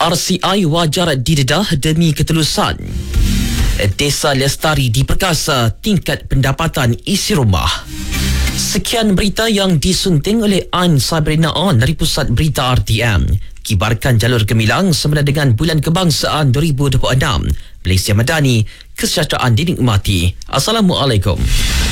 RCI wajar didedah demi ketelusan. Desa Lestari diperkasa tingkat pendapatan isi rumah. Sekian berita yang disunting oleh Ain Sabrina On dari Pusat Berita RTM. Kibarkan jalur gemilang semasa dengan Bulan Kebangsaan 2026. Malaysia Madani, kesejahteraan dinikmati. Assalamualaikum.